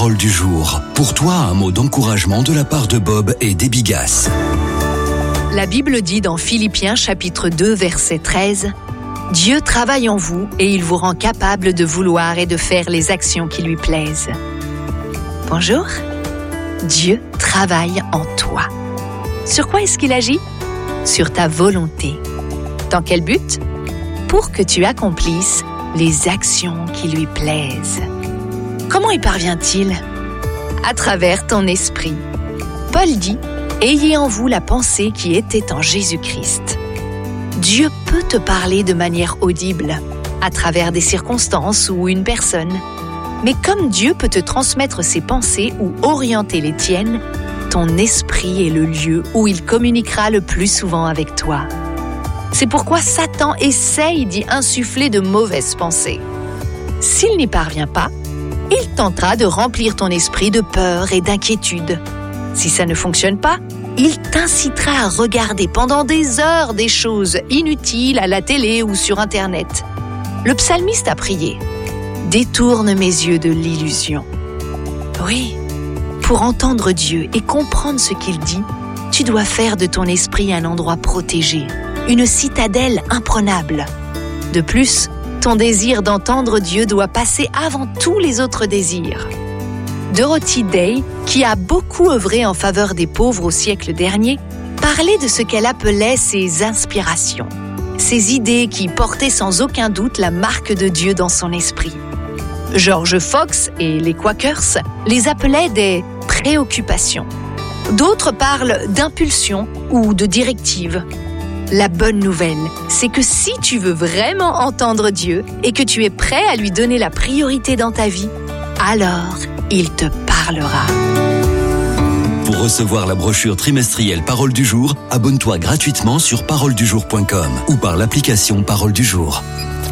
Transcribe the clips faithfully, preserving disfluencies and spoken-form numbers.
Parole du jour. Pour toi, un mot d'encouragement de la part de Bob et des Bigas. La Bible dit dans Philippiens chapitre deux verset treize « Dieu travaille en vous et il vous rend capable de vouloir et de faire les actions qui lui plaisent. » Bonjour, Dieu travaille en toi. Sur quoi est-ce qu'il agit ? Sur ta volonté. Dans quel but ? Pour que tu accomplisses les actions qui lui plaisent. Comment y parvient-il ? À travers ton esprit. Paul dit « Ayez en vous la pensée qui était en Jésus-Christ ». Dieu peut te parler de manière audible, à travers des circonstances ou une personne. Mais comme Dieu peut te transmettre ses pensées ou orienter les tiennes, ton esprit est le lieu où il communiquera le plus souvent avec toi. C'est pourquoi Satan essaye d'y insuffler de mauvaises pensées. S'il n'y parvient pas, il tentera de remplir ton esprit de peur et d'inquiétude. Si ça ne fonctionne pas, il t'incitera à regarder pendant des heures des choses inutiles à la télé ou sur Internet. Le psalmiste a prié « Détourne mes yeux de l'illusion ». Oui, pour entendre Dieu et comprendre ce qu'il dit, tu dois faire de ton esprit un endroit protégé, une citadelle imprenable. De plus, ton désir d'entendre Dieu doit passer avant tous les autres désirs. Dorothy Day, qui a beaucoup œuvré en faveur des pauvres au siècle dernier, parlait de ce qu'elle appelait ses inspirations, ces idées qui portaient sans aucun doute la marque de Dieu dans son esprit. George Fox et les Quakers les appelaient des préoccupations. D'autres parlent d'impulsion ou de directive. La bonne nouvelle, c'est que si tu veux vraiment entendre Dieu et que tu es prêt à lui donner la priorité dans ta vie, alors il te parlera. Pour recevoir la brochure trimestrielle Parole du jour, abonne-toi gratuitement sur parole du jour point com ou par l'application Parole du jour.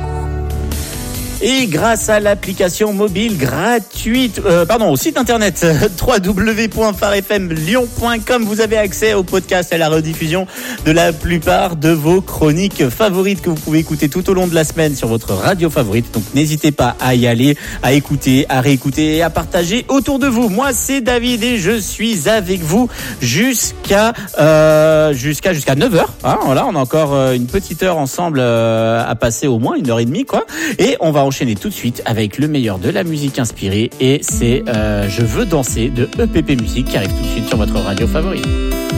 Et grâce à l'application mobile gratuite, euh, pardon, au site internet w w w point phare f m lyon point com, vous avez accès au podcast et à la rediffusion de la plupart de vos chroniques favorites que vous pouvez écouter tout au long de la semaine sur votre radio favorite. Donc n'hésitez pas à y aller, à écouter, à réécouter et à partager autour de vous. Moi, c'est David et je suis avec vous jusqu'à euh, jusqu'à jusqu'à neuf heures. Hein, voilà, on a encore une petite heure ensemble euh, à passer, au moins une heure et demie, quoi. Et on va enchaîner tout de suite avec le meilleur de la musique inspirée et c'est euh, Je veux danser de E P P Musique qui arrive tout de suite sur votre radio favorite.